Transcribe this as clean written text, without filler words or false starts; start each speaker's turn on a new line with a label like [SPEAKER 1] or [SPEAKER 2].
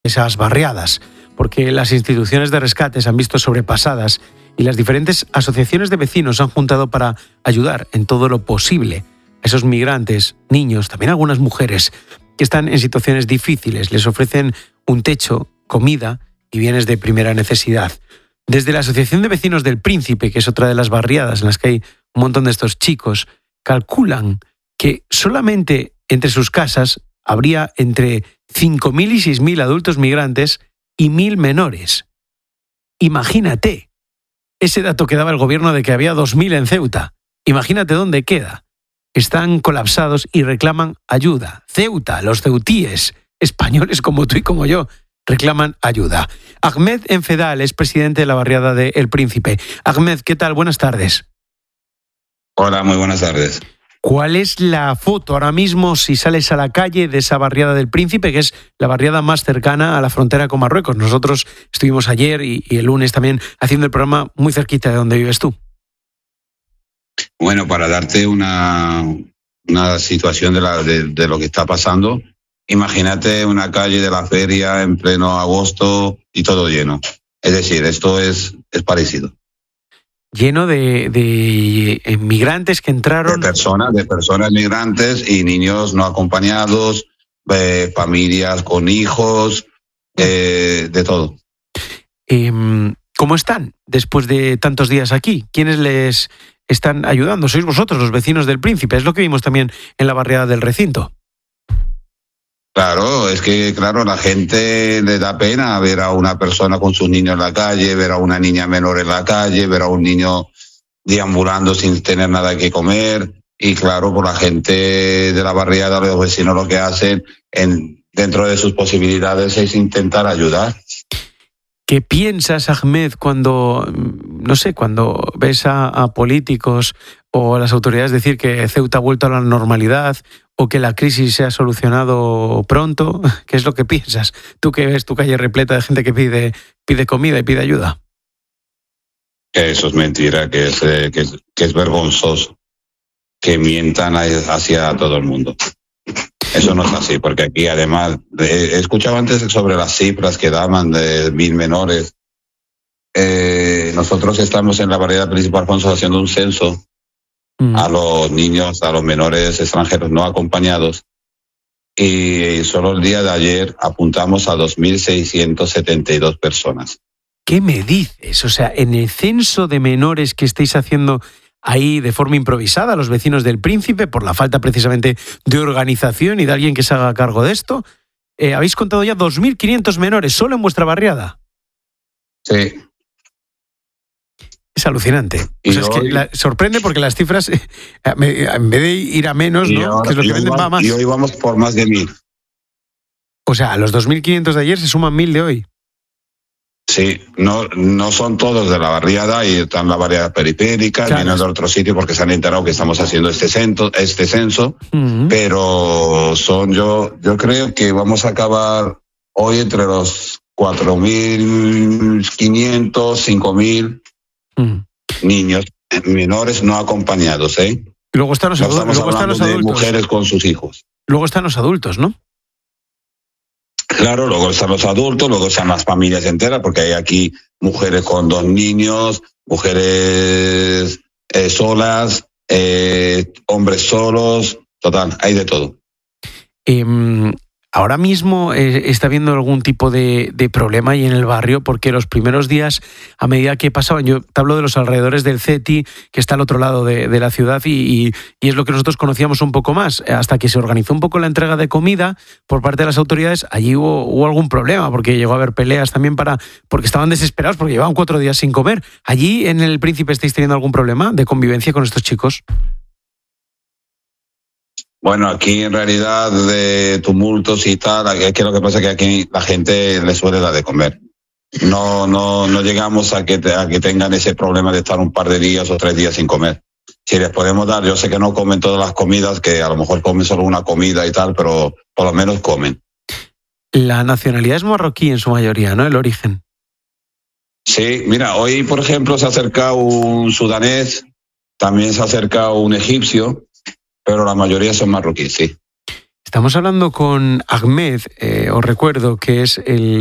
[SPEAKER 1] esas barriadas, porque las instituciones de rescate se han visto sobrepasadas y las diferentes asociaciones de vecinos se han juntado para ayudar en todo lo posible a esos migrantes, niños, también algunas mujeres que están en situaciones difíciles. Les ofrecen un techo, comida y bienes de primera necesidad. Desde la Asociación de Vecinos del Príncipe, que es otra de las barriadas en las que hay un montón de estos chicos, calculan que solamente entre sus casas habría entre 5.000 y 6.000 adultos migrantes y 1.000 menores. Imagínate ese dato que daba el gobierno de que había 2.000 en Ceuta. Imagínate dónde queda. Están colapsados y reclaman ayuda. Ceuta, los ceutíes, españoles como tú y como yo, reclaman ayuda. Ahmed Enfedal es presidente de la barriada de El Príncipe. Ahmed, ¿qué tal? Buenas tardes.
[SPEAKER 2] Hola, muy buenas tardes.
[SPEAKER 1] ¿Cuál es la foto ahora mismo si sales a la calle de esa barriada del Príncipe, que es la barriada más cercana a la frontera con Marruecos? Nosotros estuvimos ayer y el lunes también haciendo el programa muy cerquita de donde vives tú.
[SPEAKER 2] Bueno, para darte una situación de lo que está pasando, imagínate una calle de la feria en pleno agosto y todo lleno. Es decir, esto es parecido.
[SPEAKER 1] Lleno de migrantes que entraron.
[SPEAKER 2] De personas migrantes y niños no acompañados, familias con hijos, de todo.
[SPEAKER 1] ¿Cómo están después de tantos días aquí? ¿Quiénes les están ayudando? Sois vosotros, los vecinos del Príncipe. Es lo que vimos también en la barriada del recinto.
[SPEAKER 2] Claro, es que la gente le da pena ver a una persona con sus niños en la calle, ver a una niña menor en la calle, ver a un niño deambulando sin tener nada que comer. Y claro, por la gente de la barriada, los vecinos lo que hacen dentro de sus posibilidades es intentar ayudar.
[SPEAKER 1] ¿Qué piensas, Ahmed, cuando ves a políticos o a las autoridades decir que Ceuta ha vuelto a la normalidad o que la crisis se ha solucionado pronto? ¿Qué es lo que piensas? Tú que ves tu calle repleta de gente que pide comida y pide ayuda.
[SPEAKER 2] Eso es mentira, que es vergonzoso que mientan hacia todo el mundo. Eso no es así, porque aquí además, he escuchado antes sobre las cifras que daban de 1.000 menores. Nosotros estamos en la barriada Príncipe Alfonso haciendo un censo a los niños, a los menores extranjeros no acompañados, y solo el día de ayer apuntamos a 2.672 personas.
[SPEAKER 1] ¿Qué me dices? O sea, en el censo de menores que estáis haciendo ahí de forma improvisada, los vecinos del Príncipe, por la falta precisamente de organización y de alguien que se haga cargo de esto, habéis contado ya 2.500 menores solo en vuestra barriada.
[SPEAKER 2] Sí.
[SPEAKER 1] Es alucinante. O sea, sorprende porque las cifras, en vez de ir a menos, ¿no?
[SPEAKER 2] Ahora,
[SPEAKER 1] que es lo que venden, va más.
[SPEAKER 2] Y hoy vamos por más de 1.000.
[SPEAKER 1] O sea, a los 2.500 de ayer se suman 1.000 de hoy.
[SPEAKER 2] Sí, no son todos de la barriada y están la barriada periférica, claro. Vienen de otro sitio porque se han enterado que estamos haciendo este censo, pero yo creo que vamos a acabar hoy entre los 4.500, 5.000 niños menores no acompañados, ¿eh?
[SPEAKER 1] Y luego están los adultos.
[SPEAKER 2] Luego están los adultos. De mujeres con sus hijos.
[SPEAKER 1] Luego están los adultos, ¿no?
[SPEAKER 2] Claro, luego están los adultos, luego están las familias enteras, porque hay aquí mujeres con 2 niños, mujeres solas, hombres solos, total, hay de todo.
[SPEAKER 1] Ahora mismo está habiendo algún tipo de problema ahí en el barrio, porque los primeros días, a medida que pasaban, yo te hablo de los alrededores del CETI, que está al otro lado de la ciudad, y es lo que nosotros conocíamos un poco más, hasta que se organizó un poco la entrega de comida por parte de las autoridades. Allí hubo algún problema, porque llegó a haber peleas también porque estaban desesperados, porque llevaban 4 días sin comer. ¿Allí en el Príncipe estáis teniendo algún problema de convivencia con estos chicos?
[SPEAKER 2] Bueno, aquí en realidad de tumultos y tal, aquí lo que pasa es que aquí la gente le suele dar de comer. No llegamos a que tengan ese problema de estar un par de días o 3 días sin comer. Si les podemos dar, yo sé que no comen todas las comidas, que a lo mejor comen solo una comida y tal, pero por lo menos comen.
[SPEAKER 1] La nacionalidad es marroquí en su mayoría, ¿no? El origen.
[SPEAKER 2] Sí, mira, hoy por ejemplo se ha acercado un sudanés, también se ha acercado un egipcio, pero la mayoría son marroquíes, sí.
[SPEAKER 1] Estamos hablando con Ahmed, os recuerdo que es el